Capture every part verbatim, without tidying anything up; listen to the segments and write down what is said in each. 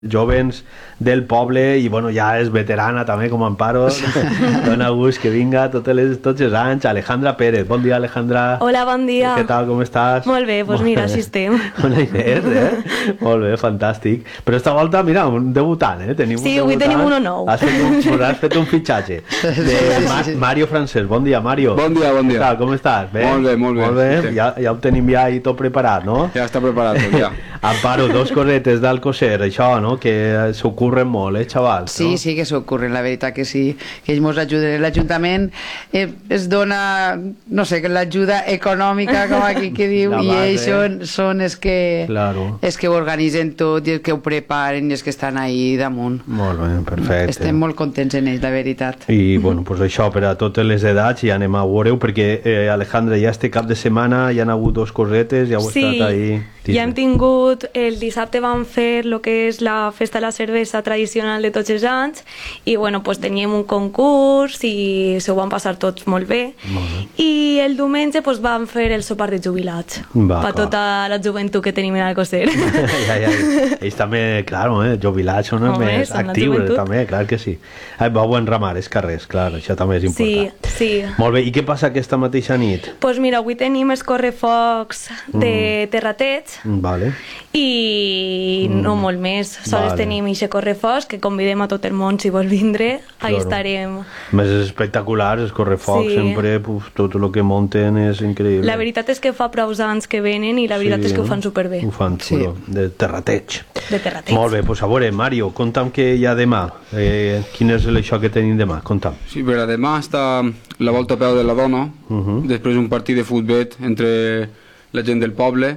Jovens del poble i bueno, ja és veterana també com Amparo. Dona gust que vinga tots els, tots els anys. Alejandra Pérez, bon dia Alejandra. Hola, bon dia. Què tal, com estàs? Molt bé, doncs mira, així estem. Una Inés, eh? Molt bé, fantàstic. Però esta volta, mira, un debutant, eh? Tenim sí, un avui debutant. tenim uno nou. Has fet un, has fet un fitxatge de Ma Mario Francesc. Bon dia, Mario. Bon dia, bon dia. Què tal, com estàs? Bé? Molt bé, molt bé. Molt bé. Sí. Ja, ja ho tenim ja i tot preparat, no? Ja està preparat tot, ja. Amparo, dos cosetes d'Alcocer, això, no? Que s'ocorren molt, eh, xavals? Sí, no? sí que s'ocorren, la veritat que sí, que ells ens ajuden. L'Ajuntament eh, es dona, no sé, l'ajuda econòmica, com aquí que diu, La i base. ells són, són els que, Claro. els que ho organitzen tot i els que ho preparen i els que estan ahí damunt. Molt bé, perfecte. Estem molt contents en ells, la veritat. I, bueno, pues això, per a totes les edats ja anem a veure-ho, perquè, eh, Alejandra, ja este cap de setmana ja han hagut dos cosetes, ja heu Sí, estat ahí... ja hem tingut, el dissabte vam fer el que és la festa de la cervesa tradicional de tots els anys i bueno, pues teníem un concurs i s'ho van passar tots molt bé. Molt bé. I el diumenge pues, vam fer el sopar de jubilats Va, per clar. tota la joventut que tenim en Alcocer. ja, ja, ells també, claro, eh, jubilats són els Home, més són la actius, joventut. també, clar que sí. Ai, vau enramar els carrers, clar, això també és Sí, important. sí. Molt bé, i què passa aquesta mateixa nit? Pues mira, avui tenim els correfocs de Mm. Terrateig Vale. i no molt més. Sols Vale. tenim ixe correfocs que convidem a tot el món si vol vindre. Ahí Claro. estarem. Més espectaculars, els correfocs, Sí. sempre, puf, tot el que monten és increïble. La veritat és que fa prou anys que venen i la veritat Sí, és que ho no? fan superbé. Ho fan Sí. xulo, de Terrateig. De Terrateig. Molt bé, doncs a veure, Mario, conta'm què hi ha demà. Eh, quin és això que tenim demà? Conta'm. Sí, per a demà està la volta a peu de la dona, Uh -huh. després un partit de futbol entre la gent del poble,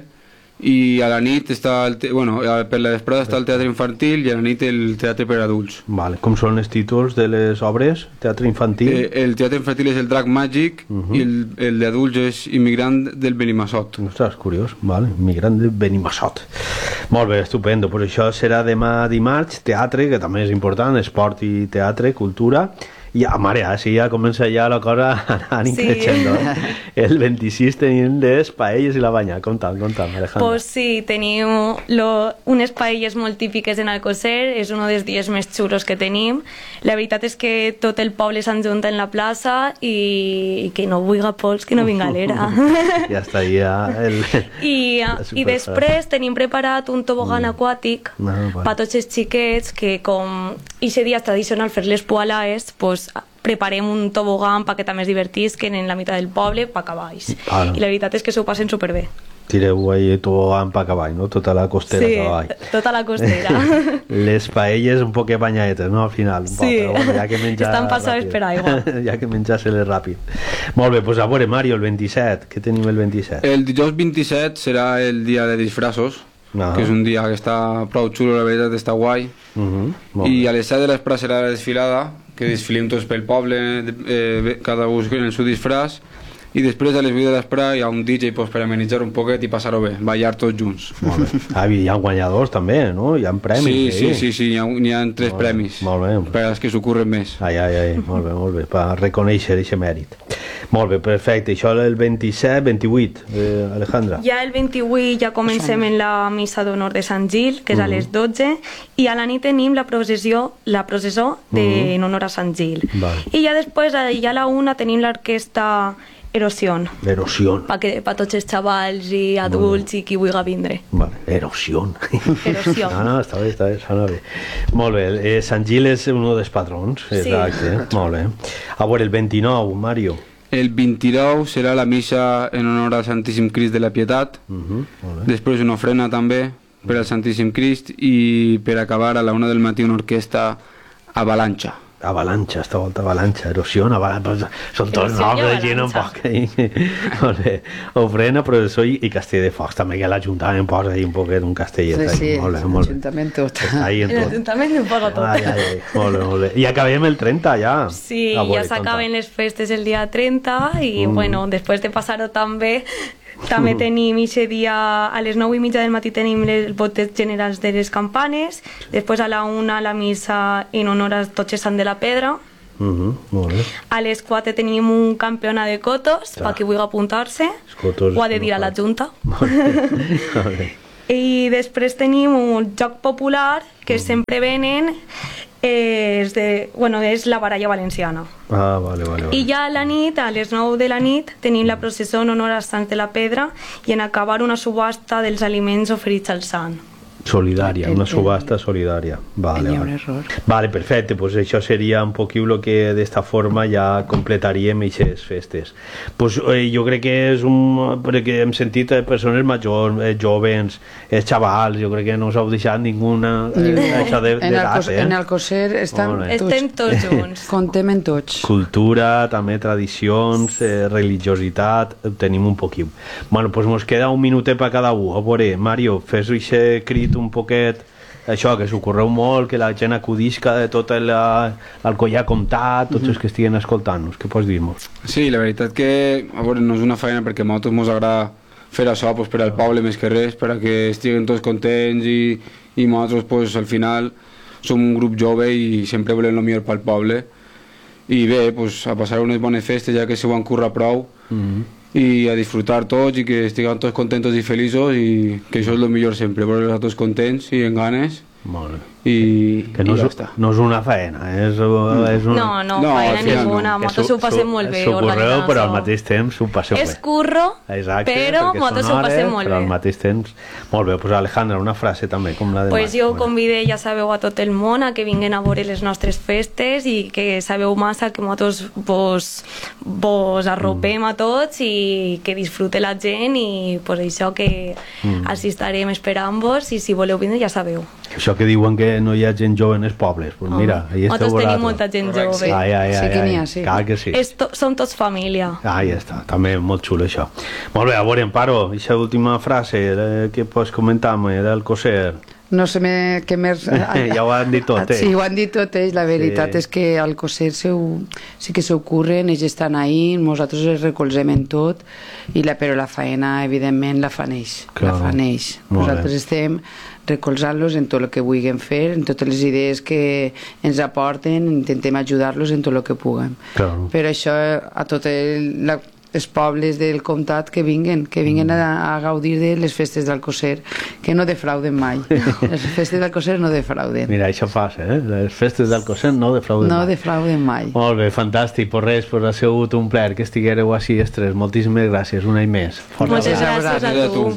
i a la nit està, el te bueno, per la vesprada està el teatre infantil i a la nit el teatre per adults. Vale. Com són els títols de les obres? Teatre infantil? Eh, el teatre infantil és el Drac Màgic Uh -huh. i el, el d'adults és Immigrant del Benimassot. Ostres, curiós. Vale. Migrant de Benimassot. Molt bé, estupendo. Pues això serà demà dimarts, teatre, que també és important, esport i teatre, cultura. I a mare, així ja comença ja la cosa anant Sí. increixendo. Eh? El vint-i-sis tenim les paelles i la banya. Conta'm, conta'm, Alejandra. Pues sí, tenim lo, unes paelles molt típiques en Alcocer, és un dels dies més xulos que tenim. La veritat és que tot el poble s'enjunta en la plaça i, i que no vulga pols, que no vinga a l'era. Ja està ja el... I, la I superfrase. després tenim preparat un tobogan Mm. aquàtic Ah, vale. per tots els xiquets que com ixe dia és tradicional fer les poalaes, pues, preparem un tobogan perquè també es divertisquen en la meitat del poble per cavalls. Vale. I la veritat és que s'ho passen superbé. Tireu ahí tobogan pa cavall, no? Tota la costera Sí, cavall. tota la costera. Les paelles un poc banyadetes, no? Al final. Un poc, Sí. però bueno, ja que menjar Estan passades ràpid. per aigua. Ja que menjar-se-les ràpid. Molt bé, doncs a veure, Mario, el vint-i-set. Què tenim el vint-i-set? El dijous vint-i-set serà el dia de disfraços, Ah. que és un dia que està prou xulo, la veritat està guai. Uh -huh. Molt I bé. a les set de l'espre serà la desfilada, que desfilem tots pel poble, eh, cada un en el seu disfraç, i després a les vuit de l'espre hi ha un D J pues, per amenitzar un poquet i passar-ho bé, ballar tots junts. Molt bé. Ah, hi ha guanyadors també, no? Hi ha premis. Sí, eh? sí, sí, sí, n'hi ha, n'hi ha tres Molt bé, premis molt bé. per als que s'ocorren més. Ai, ai, ai, molt bé, molt bé, per reconèixer aquest mèrit. Molt bé, perfecte. Això el vint-i-set, vint-i-vuit, eh, Alejandra. Ja el vint-i-vuit ja comencem en la missa d'honor de Sant Gil, que és a les dotze, i a la nit tenim la processió, la processó de, en honor a Sant Gil. Vale. I ja després, ja a la una, tenim l'orquestra Erosió, Erosió. per pa tots els xavals i adults i qui vulgui vindre. Vale, erosió. Erosió. No, no, està bé, està bé, sona bé. Molt bé, eh, Sant Gil és un dels patrons, Sí. exacte, molt bé. A veure, el vint-i-nou, Mario. El vint-i-nou serà la missa en honor al Santíssim Crist de la Pietat, Uh -huh, molt bé. després una ofrena també per al Santíssim Crist i per acabar a la una del matí una orquestra Avalancha. Avalancha, esta volta avalancha, erosió, avalancha, són tots Erosió i noms de gent un avalancha. poc ahí. Molt bé, ofrena, professor i, i castell de focs, també que l'Ajuntament posa ahí un poquet, un castellet. Sí, sí, ahí. Molt bé, molt bé. l'Ajuntament tot. Està ahí en tot. L'Ajuntament ho posa tot. Ai, ai, ai, molt bé, molt bé. I acabem el trenta ja. Sí, A veure, ja s'acaben conta. les festes el dia trenta i, Mm. bueno, després de passar-ho tan bé, també tenim aquest dia, a les nou i mitja del matí tenim els vots generals de les campanes, després a la una la missa en honor a tots els Sant de la Pedra, Uh -huh, molt bé. a les quatre tenim un campionat de cotos, Clar. per qui vulgui apuntar-se, Els cotos ho ha de no dir a la fan. Junta. Molt bé, molt bé. I després tenim un joc popular que sempre venen, eh, és, de, bueno, és la baralla valenciana. Ah, vale, vale, vale. I ja a la nit, a les nou de la nit, tenim la processó en honor als Sants de la Pedra i en acabar una subhasta dels aliments oferits al sant. Solidària, una subhasta solidària. Vale, vale. Vale, perfecte, pues això seria un poquillo lo que d'esta forma ja completaríem aquestes festes. Pues eh, jo crec que és un... perquè hem sentit eh, persones majors, eh, jovens, eh, xavals, jo crec que no us heu deixat ninguna eh, això de, de gas, eh? En Alcocer estem, estem tots junts. Contem en tots. Cultura, també tradicions, eh, religiositat, tenim un poquillo. Bueno, pues mos queda un minutet per cada un. A veure, Mario, fes aquest crit un poquet, això, que s'ocorreu molt, que la gent acudisca de tot el, el que ja ha comptat, tots els que estiguen escoltant-nos. Què pots dir-nos? Sí, la veritat que, a veure, no és una feina perquè a nosaltres ens agrada fer això pues, per al poble més que res, per a que estiguen tots contents i, i nosaltres pues, al final som un grup jove i sempre volem el millor pel poble i bé, pues, a passar unes bones festes ja que s'ho han currat prou mm-hmm. i a disfrutar tots i que estiguem tots contents i feliços i que això és el millor sempre, veure tots contents i en ganes. Molt bé. I, que no, i ja és, està. No és una feina, és, és una... No, no, no feina ninguna, no. Nosaltres ho passem molt bé organitzant. Però al mateix temps ho passem bé. És curro, exacte, però nosaltres ho passem molt bé. Però al mateix temps... Molt bé, pues Alejandra, una frase també, com la de... Pues jo convide, ja sabeu, a tot el món a que vinguen a veure les nostres festes i que sabeu massa que nosaltres vos, vos arropem mm. a tots i que disfrute la gent i pues això que mm. així estarem esperant-vos i si voleu vindre ja sabeu. Això que diuen que no hi ha gent jove en els pobles, pues mira, ahí esteu vosaltres. Tenim molta gent jove. Ai, ai, ai, sí que n'hi ha, sí. Clar que sí. To, som tots família. Ah, ja està, també molt xulo això. Molt bé, a veure, Amparo, aquesta última frase eh, que pots comentar-me del Coser. No sé me, què més... Ja ho han dit tot, eh? Sí, ho han dit tot ells. La veritat sí. és que al Coser sí que s'ocorren, ells estan ahí, nosaltres els recolzem en tot, i la, però la faena, evidentment, la fan ells. Claro. La fan ells. Nosaltres estem recolzant-los en tot el que vulguem fer, en totes les idees que ens aporten, intentem ajudar-los en tot el que puguem. Claro. Per això a tots el, els pobles del comtat que vinguen, que vinguen a, a gaudir de les festes d'Alcocer, que no defrauden mai. Les festes d'Alcocer no defrauden. Mira, això passa, eh? Les festes d'Alcocer no defrauden no mai. No defrauden mai. Molt bé, fantàstic. Per res, pues, ha sigut un plaer que estiguéreu així els tres. Moltíssimes gràcies, un any més. Força Moltes gràcies, gràcies a tu.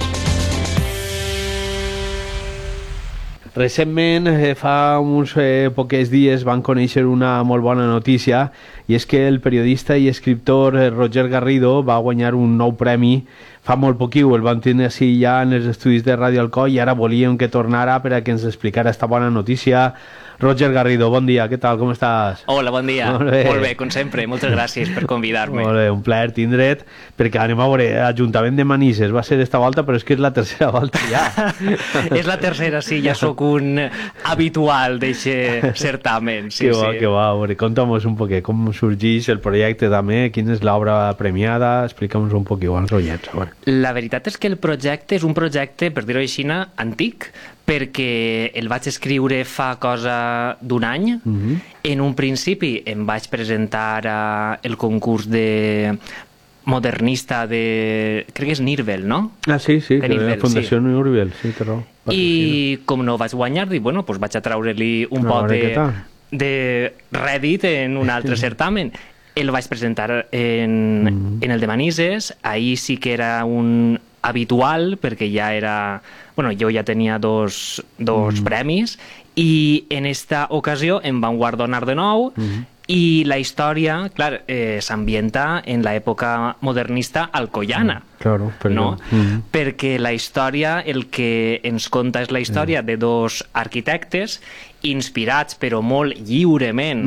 Recentment, eh, fa uns eh, pocs dies, van conèixer una molt bona notícia i és que el periodista i escriptor eh, Roger Garrido va guanyar un nou premi fa molt poquiu. El vam tenir així ja en els estudis de Ràdio Alcoi i ara volíem que tornara per a que ens explicara esta bona notícia. Roger Garrido, bon dia, què tal, com estàs? Hola, bon dia, molt bé, molt bé com sempre, moltes gràcies per convidar-me. Molt bé, un plaer tindre't, perquè anem a veure, Ajuntament de Manises va ser esta volta, però és que és la tercera volta ja. És la tercera, sí, ja sóc un habitual d'aquest certamen. Sí, que va, sí. que va, a veure, conta'm un poquet, com sorgeix el projecte també, quina és l'obra premiada, explica'm un poquet als oients. La veritat és que el projecte és un projecte, per dir-ho així, antic, perquè el vaig escriure fa cosa d'un any. Mm-hmm. En un principi em vaig presentar al concurs de modernista de... crec que és Nirvel, no? Ah, sí, sí, de Nirvel, la Fundació sí. Nirvel, sí, té raó. I com no vaig guanyar, dic, bueno, doncs vaig a treure-li un pot de, de rèdit en un altre certamen. El vaig presentar en, mm. en el de Manises, ahir sí que era un habitual, perquè ja era... Bueno, jo ja tenia dos, dos mm. premis, i en esta ocasió em van guardonar de nou, mm. i la història, clar, eh, s'ambienta en l'època modernista alcoiana. Mm. Claro, però... no? Mm. Perquè la història, el que ens conta és la història mm. de dos arquitectes inspirats, però molt lliurement,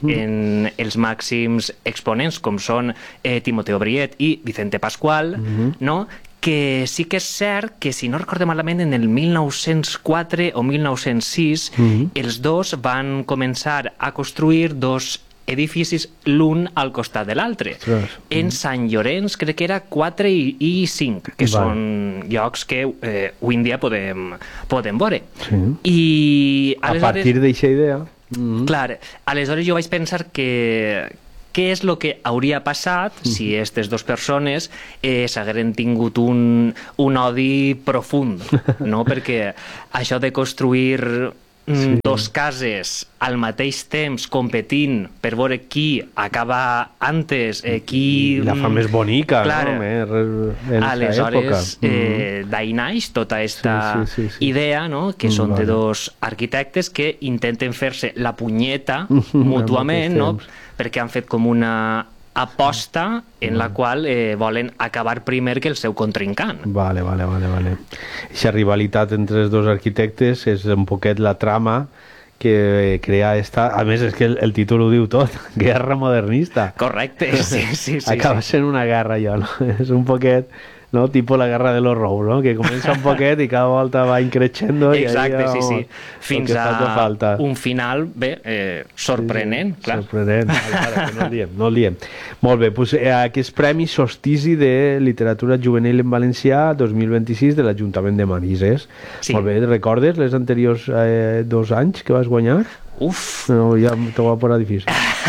en els màxims exponents, com són eh, Timoteo Briet i Vicente Pascual, mm-hmm. no?, que sí que és cert que, si no recordo malament, en el mil nou-cents quatre o mil nou-cents sis, mm-hmm. els dos van començar a construir dos edificis l'un al costat de l'altre. En Sant Llorenç crec que era quatre i, i cinc, que vale. Són llocs que eh, avui en dia podem, podem veure. Sí. I aleshores, a partir d'aquesta idea... Mm-hmm. Clar, aleshores jo vaig pensar que què és el que hauria passat si aquestes dues persones eh, s'hagueren tingut un, un odi profund, no? Perquè això de construir sí. dos cases al mateix temps competint per veure qui acaba antes, eh, qui... La fa més bonica, clar, no? Més, en aleshores, eh, d'ahí naix tota aquesta sí, sí, sí, sí. idea, no? Que són vale. de dos arquitectes que intenten fer-se la punyeta mútuament, no? Perquè han fet com una aposta en la qual eh, volen acabar primer que el seu contrincant. Vale, vale, vale, vale. Aquesta rivalitat entre els dos arquitectes és un poquet la trama que crea esta... A més, és que el, el títol ho diu tot, guerra modernista. Correcte, sí, sí, sí. Acaba sí. sent una guerra, jo, no? És un poquet... no? Tipo la guerra de los Rous, no? Que comença un poquet i cada volta va increixendo. Exacte, i sí, sí. Fins a un final, bé, eh, sorprenent, sí, clar. Sorprenent, ara, ara, que no el diem, no el diem. Molt bé, doncs eh, aquest Premi Solstici de Literatura Juvenil en Valencià dos mil vint-i-sis de l'Ajuntament de Manises. Sí. Molt bé, recordes les anteriors eh, dos anys que vas guanyar? Uf! No, ja t'ho va posar difícil.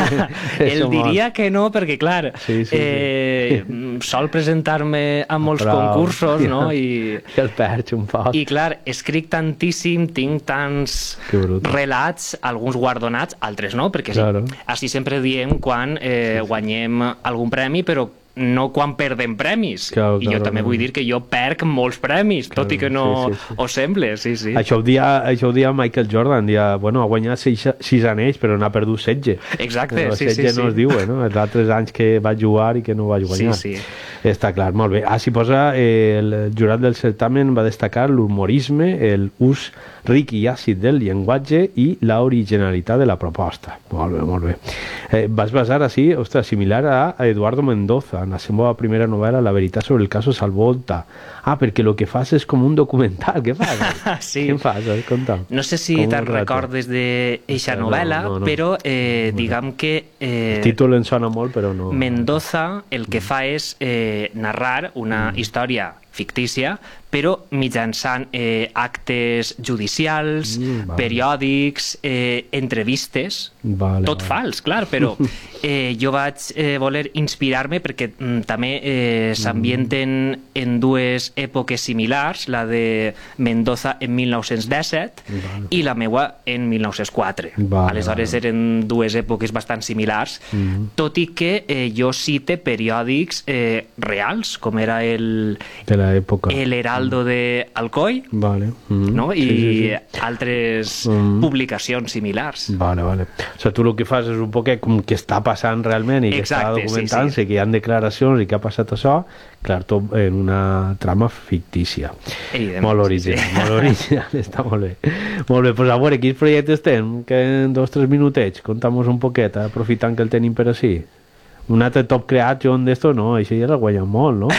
El diria que no, perquè clar, sí, sí, eh, sí. sol presentar-me a molts Però, cursos, no? I, I el perds un poc. I clar, escric tantíssim, tinc tants relats, alguns guardonats, altres no, perquè claro. sí, així sempre diem quan eh, sí, sí. guanyem algun premi, però no quan perdem premis. Claro, I jo claro, també claro. vull dir que jo perc molts premis, claro, tot i que no sí, sí, sí. ho sembla. Sí, sí. Això, ho dia, això ho dia Michael Jordan, dia, bueno, ha guanyat sis, sis anells, però n'ha perdut setze. Exacte, no, sí, setze sí. no sí. es diu, eh, no? Els altres anys que va jugar i que no va guanyar. Sí, sí. Està clar, molt bé. Ah, s'hi posa, eh, el jurat del certamen va destacar l'humorisme, el ús ric i àcid del llenguatge i l'originalitat de la proposta. Molt bé, molt bé. Eh, vas basar així, ostres, similar a Eduardo Mendoza, en la seva primera novel·la, La veritat sobre el caso Salvolta. Ah, perquè el que fas és com un documental. Què fas? Sí. Què fas? Conta'm. No sé si te'n recordes d'eixa novel·la, no, no, no. però eh, diguem que... Eh, el títol em sona molt, però no... Mendoza el que fa és eh, narrar una mm. història fictícia, però mitjançant eh, actes judicials, mm, vale. periòdics, eh, entrevistes, vale, tot vale. fals, clar, però eh, jo vaig eh, voler inspirar-me perquè mm, també eh, s'ambienten mm. en dues èpoques similars, la de Mendoza en mil nou-cents disset vale. i la meua en mil nou-cents quatre. Vale, Aleshores vale. eren dues èpoques bastant similars, mm. tot i que eh, jo cite periòdics eh, reals, com era el... de l'època. El Heraldo de Alcoi, vale. mm. no? i sí, sí, sí. altres mm. publicacions similars. Vale, vale. O sigui, tu el que fas és un poc com que està passant realment i que Exacte, està documentant-se, sí, sí. que hi ha declaracions i que ha passat això, clar, tot en una trama fictícia. Evident, molt original, sí. molt original, està molt bé. Molt bé, doncs a veure, quins projectes tenen? Que en dos o tres minutets, conta'm un poquet, aprofitant que el tenim per així. Un altre top creat, John, d'esto, no, això ja l'ha guanyat molt, no?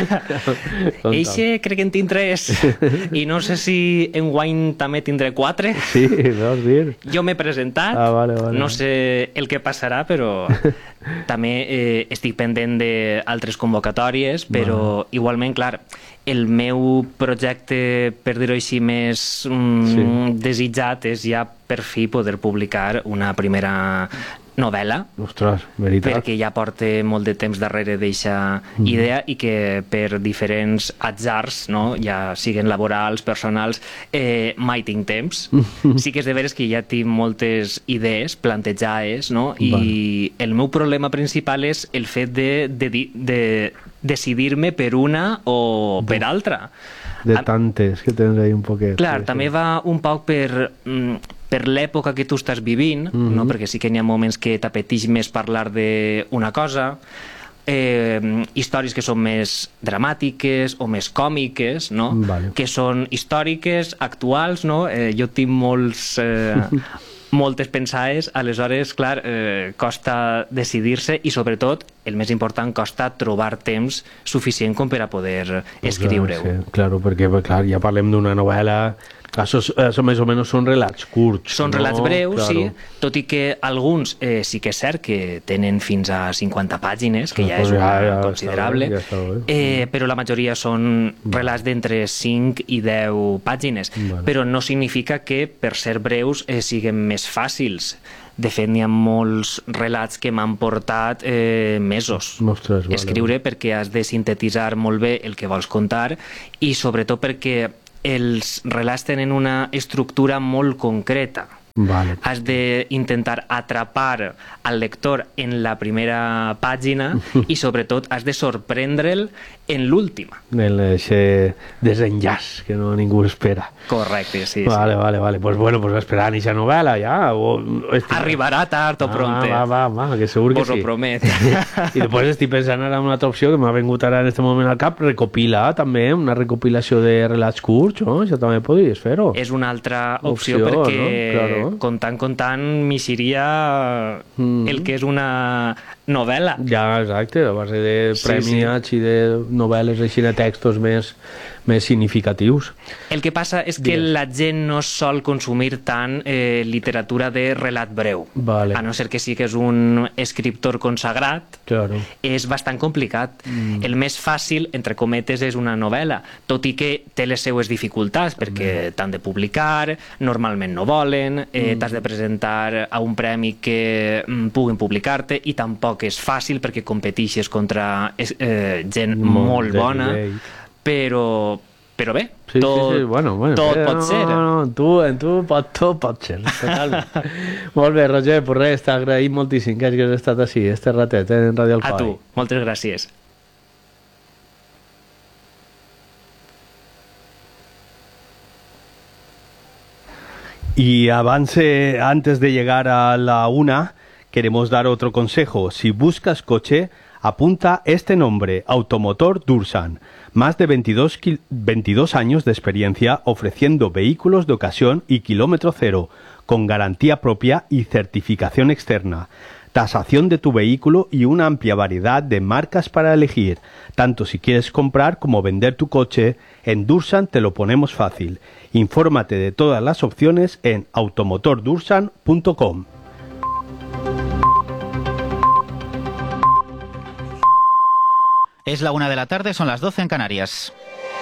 Eixe crec que en tinc tres, i no sé si en guany també tindré quatre. Sí, vols dir? Jo m'he presentat, ah, vale, vale. no sé el que passarà, però també eh, estic pendent d'altres convocatòries, però vale. igualment, clar, el meu projecte, per dir-ho així, més mm, sí. desitjat és ja per fi poder publicar una primera novel·la. Ostres, veritat. Perquè ja porta molt de temps darrere d'eixa mm. idea i que per diferents atzars, no? ja siguen laborals, personals, eh, mai tinc temps. Sí que és de veres que ja tinc moltes idees plantejades, no? I vale. el meu problema principal és el fet de, de, de decidir-me per una o per altra. De tantes que tens ahí un poquet. Clar, sí, també sí. va un poc per... Mm, per l'època que tu estàs vivint, mm-hmm. no? perquè sí que n'hi ha moments que t'apeteix més parlar d'una cosa, eh, històries que són més dramàtiques o més còmiques, no? Vale. que són històriques, actuals, no? eh, jo tinc molts... Eh, moltes pensades, aleshores, clar, eh, costa decidir-se i, sobretot, el més important, costa trobar temps suficient com per a poder escriure-ho. Sí, claro, perquè clar, ja parlem d'una novel·la Això, això més o menys són relats curts. Són no? relats breus, claro. sí, tot i que alguns eh, sí que és cert que tenen fins a cinquanta pàgines, que ja és una ja, ja considerable, bé, ja bé. eh, però la majoria són relats d'entre cinc i deu pàgines, vale. Però no significa que per ser breus eh, siguin més fàcils. De fet, n'hi ha molts relats que m'han portat eh, mesos Mostres, vale, escriure vale. perquè has de sintetitzar molt bé el que vols contar i sobretot perquè els relats tenen una estructura molt concreta. Vale. Has d'intentar atrapar al lector en la primera pàgina i sobretot has de sorprendre'l en l'última. En ese desenllaç que no ningú espera. Correcte, sí. Vale, sí. vale, vale. Pues bueno, pues esperar en esa novela ya. O... Arribarà tard o ah, pronte. Va, va, va, que segur que Vos sí. ho promet. I després estic pensant ara en una altra opció que m'ha vingut ara en este moment al cap, recopilar també, una recopilació de relats curts, no? Això també podries fer-ho. És una altra opció, Opció, perquè no? Claro. contant, contant m'hixiria Mm. el que és una novel·la. Ja, exacte, a base de Sí, premiats sí. i de novel·les així de textos més, més significatius. El que passa és que Digues. la gent no sol consumir tant eh, literatura de relat breu. Vale. A no ser que sí que és un escriptor consagrat, Claro. és bastant complicat. Mm. El més fàcil, entre cometes, és una novel·la, tot i que té les seues dificultats, perquè t'han de publicar, normalment no volen, eh, mm. t'has de presentar a un premi que mm, puguin publicar-te, i tampoc és fàcil perquè competixes contra eh, gent Molt molt bona, nivell. però, però bé, Sí, tot, sí, sí. Bueno, bueno, tot eh, pot no, ser. No, no, en tu, en tu pot, tot pot ser, totalment. Molt bé, Roger, pues res, t'agraïm moltíssim que hagis estat així, este ratet, eh, en Radio Alcoi. A tu, moltes gràcies. Y avance, antes de llegar a la una, queremos dar otro consejo. Si buscas coche, apunta este nombre, Automotor Dursan. Más de veintidós, veintidós años de experiencia ofreciendo vehículos de ocasión y kilómetro cero, con garantía propia y certificación externa. Tasación de tu vehículo y una amplia variedad de marcas para elegir. Tanto si quieres comprar como vender tu coche, en Dursan te lo ponemos fácil. Infórmate de todas las opciones en automotor dursan punto com. Es la una de la tarde, son las doce en Canarias.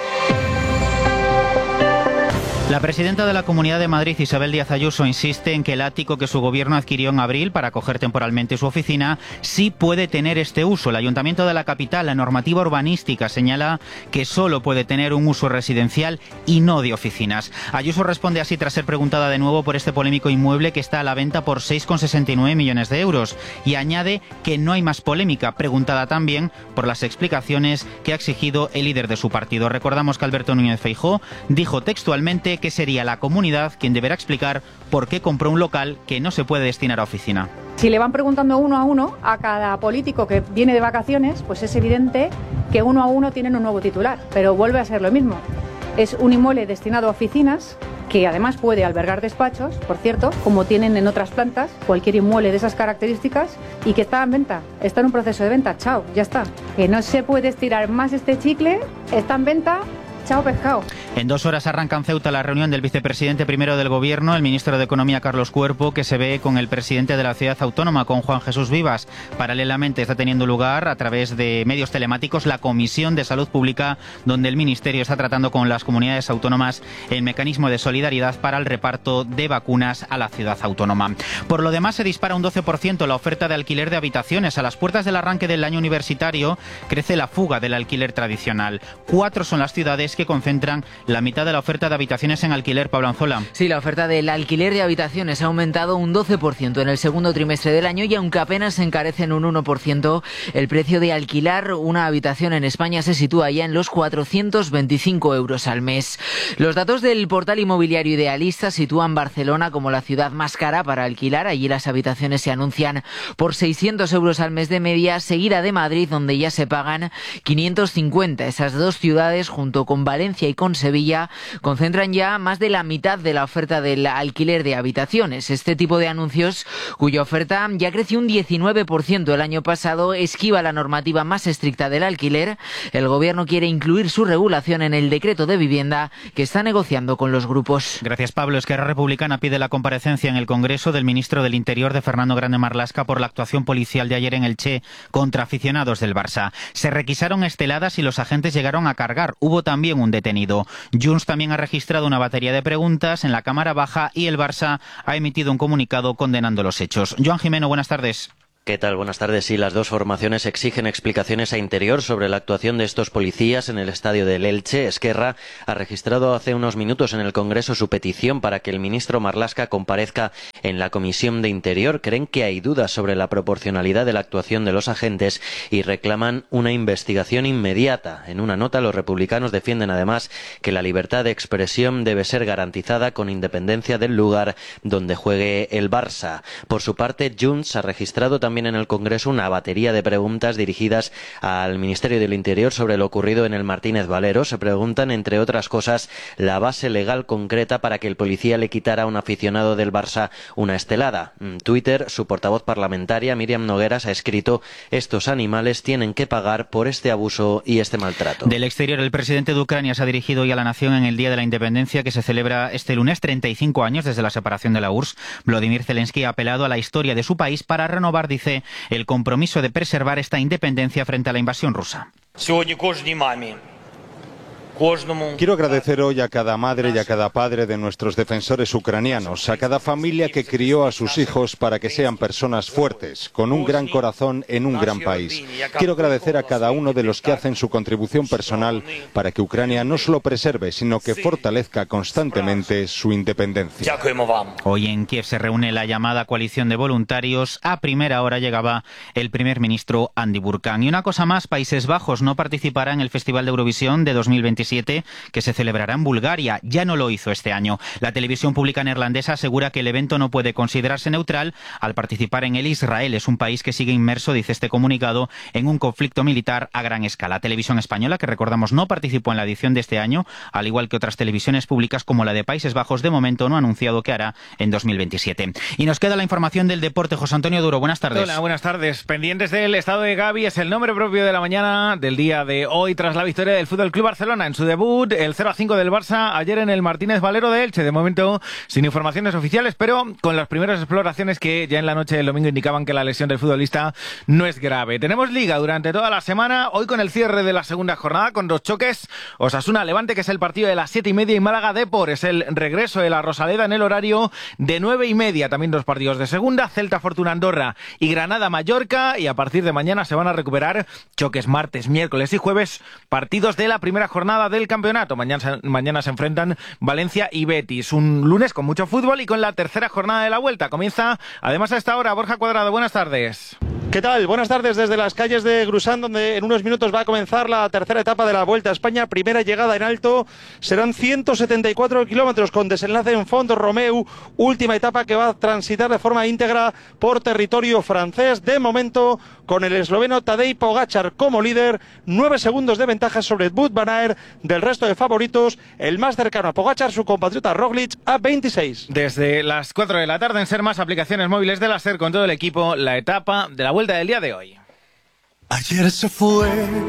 La presidenta de la Comunidad de Madrid, Isabel Díaz Ayuso, insiste en que el ático que su gobierno adquirió en abril para acoger temporalmente su oficina sí puede tener este uso. El Ayuntamiento de la capital, la normativa urbanística, señala que solo puede tener un uso residencial y no de oficinas. Ayuso responde así tras ser preguntada de nuevo por este polémico inmueble que está a la venta por seis coma sesenta y nueve millones de euros y añade que no hay más polémica, preguntada también por las explicaciones que ha exigido el líder de su partido. Recordamos que Alberto Núñez Feijóo dijo textualmente que sería la comunidad quien deberá explicar por qué compró un local que no se puede destinar a oficina. Si le van preguntando uno a uno a cada político que viene de vacaciones, pues es evidente que uno a uno tienen un nuevo titular, pero vuelve a ser lo mismo. Es un inmueble destinado a oficinas, que además puede albergar despachos, por cierto, como tienen en otras plantas, cualquier inmueble de esas características, y que está en venta, está en un proceso de venta, chao, ya está. Que no se puede estirar más este chicle, está en venta. Chao, pescado. En dos horas arranca en Ceuta la reunión del vicepresidente primero del Gobierno, el ministro de Economía Carlos Cuerpo, que se ve con el presidente de la ciudad autónoma, con Juan Jesús Vivas. Paralelamente está teniendo lugar, a través de medios telemáticos, la Comisión de Salud Pública, donde el Ministerio está tratando con las comunidades autónomas el mecanismo de solidaridad para el reparto de vacunas a la ciudad autónoma. Por lo demás, se dispara un doce por ciento la oferta de alquiler de habitaciones. A las puertas del arranque del año universitario crece la fuga del alquiler tradicional. Cuatro son las ciudades que concentran la mitad de la oferta de habitaciones en alquiler. Pablo Anzola. Sí, la oferta del alquiler de habitaciones ha aumentado un doce por ciento en el segundo trimestre del año y aunque apenas se encarece en un uno por ciento, el precio de alquilar una habitación en España se sitúa ya en los cuatrocientos veinticinco euros al mes. Los datos del portal inmobiliario Idealista sitúan Barcelona como la ciudad más cara para alquilar. Allí las habitaciones se anuncian por seiscientos euros al mes de media, seguida de Madrid, donde ya se pagan quinientos cincuenta. Esas dos ciudades, junto con con Valencia y con Sevilla, concentran ya más de la mitad de la oferta del alquiler de habitaciones. Este tipo de anuncios, cuya oferta ya creció un diecinueve por ciento el año pasado, esquiva la normativa más estricta del alquiler. El Gobierno quiere incluir su regulación en el decreto de vivienda que está negociando con los grupos. Gracias, Pablo. Esquerra Republicana pide la comparecencia en el Congreso del ministro del Interior, de Fernando Grande Marlaska, por la actuación policial de ayer en Elche contra aficionados del Barça. Se requisaron esteladas y los agentes llegaron a cargar. Hubo también un detenido. Junts también ha registrado una batería de preguntas en la Cámara Baja y el Barça ha emitido un comunicado condenando los hechos. Joan Jimeno, buenas tardes. ¿Qué tal? Buenas tardes. Sí, las dos formaciones exigen explicaciones a Interior sobre la actuación de estos policías en el estadio del Elche. Esquerra ha registrado hace unos minutos en el Congreso su petición para que el ministro Marlaska comparezca en la Comisión de Interior. Creen que hay dudas sobre la proporcionalidad de la actuación de los agentes y reclaman una investigación inmediata. En una nota, los republicanos defienden además que la libertad de expresión debe ser garantizada con independencia del lugar donde juegue el Barça. Por su parte, Junts ha registrado también También en el Congreso una batería de preguntas dirigidas al Ministerio del Interior sobre lo ocurrido en el Martínez Valero. Se preguntan, entre otras cosas, la base legal concreta para que el policía le quitara a un aficionado del Barça una estelada. En Twitter, su portavoz parlamentaria, Míriam Nogueras, ha escrito: estos animales tienen que pagar por este abuso y este maltrato. Del exterior, el presidente de Ucrania se ha dirigido hoy a la nación en el Día de la Independencia, que se celebra este lunes, treinta y cinco años desde la separación de la U R S S. Volodymyr Zelensky ha apelado a la historia de su país para renovar, dice, el compromiso de preservar esta independencia frente a la invasión rusa. Quiero agradecer hoy a cada madre y a cada padre de nuestros defensores ucranianos, a cada familia que crió a sus hijos para que sean personas fuertes, con un gran corazón en un gran país. Quiero agradecer a cada uno de los que hacen su contribución personal para que Ucrania no solo preserve, sino que fortalezca constantemente su independencia. Hoy en Kiev se reúne la llamada coalición de voluntarios. A primera hora llegaba el primer ministro Andy Burkan. Y una cosa más, Países Bajos no participará en el Festival de Eurovisión de dos mil veintisiete, que se celebrará en Bulgaria. Ya no lo hizo este año. La televisión pública neerlandesa asegura que el evento no puede considerarse neutral al participar en él Israel. Es un país que sigue inmerso, dice este comunicado, en un conflicto militar a gran escala. Televisión Española, que recordamos no participó en la edición de este año, al igual que otras televisiones públicas como la de Países Bajos, de momento no ha anunciado qué hará en dos mil veintisiete. Y nos queda la información del deporte. José Antonio Duro, buenas tardes. Hola, buenas tardes. Pendientes del estado de Gavi, es el nombre propio de la mañana del día de hoy tras la victoria del Fútbol Club Barcelona en su debut, el cero a cinco del Barça ayer en el Martínez Valero de Elche. De momento sin informaciones oficiales, pero con las primeras exploraciones que ya en la noche del domingo indicaban que la lesión del futbolista no es grave. Tenemos liga durante toda la semana, hoy con el cierre de la segunda jornada, con dos choques: Osasuna-Levante, que es el partido de las siete y media, y Málaga-Depor, es el regreso de la Rosaleda en el horario de nueve y media. También dos partidos de segunda, Celta-Fortuna-Andorra y Granada-Mallorca, y a partir de mañana se van a recuperar choques martes, miércoles y jueves, partidos de la primera jornada del campeonato. Mañana, mañana se enfrentan Valencia y Betis. Un lunes con mucho fútbol y con la tercera jornada de la Vuelta. Comienza además a esta hora Borja Cuadrado. Buenas tardes. ¿Qué tal? Buenas tardes desde las calles de Grusán, donde en unos minutos va a comenzar la tercera etapa de la Vuelta a España. Primera llegada en alto, serán ciento setenta y cuatro kilómetros con desenlace en Font Romeu. Última etapa que va a transitar de forma íntegra por territorio francés. De momento, con el esloveno Tadej Pogačar como líder, nueve segundos de ventaja sobre Wout van Aert del resto de favoritos. El más cercano a Pogačar, su compatriota Roglic, a veintiséis. Desde las cuatro de la tarde en Ser Más, aplicaciones móviles de la SER, con todo el equipo, la etapa de la Vuelta del día de hoy. Ayer se fue,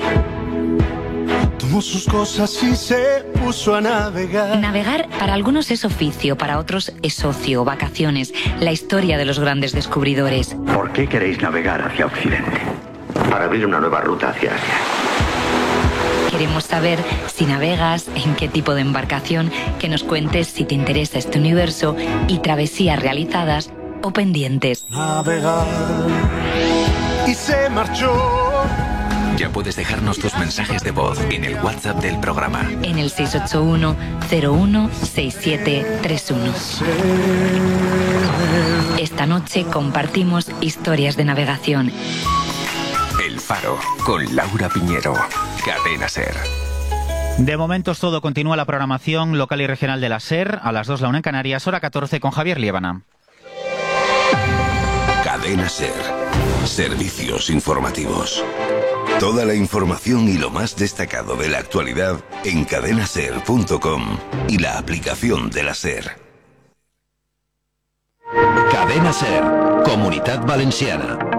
tomó sus cosas y se puso a navegar. Navegar para algunos es oficio, para otros es ocio, vacaciones, la historia de los grandes descubridores. ¿Por qué queréis navegar hacia Occidente? Para abrir una nueva ruta hacia Asia. Queremos saber si navegas, en qué tipo de embarcación, que nos cuentes si te interesa este universo y travesías realizadas o pendientes. Navegar y se marchó. Ya puedes dejarnos tus mensajes de voz en el WhatsApp del programa. En el seis ocho uno, cero uno, seis siete tres uno. Esta noche compartimos historias de navegación. El Faro, con Laura Piñero. Cadena SER. De momento es todo. Continúa la programación local y regional de la SER. A las dos la una en Canarias, hora catorce, con Javier Liébana. Cadena SER. Servicios informativos. Toda la información y lo más destacado de la actualidad en cadena ser punto com y la aplicación de la SER. Cadena SER, Comunitat Valenciana.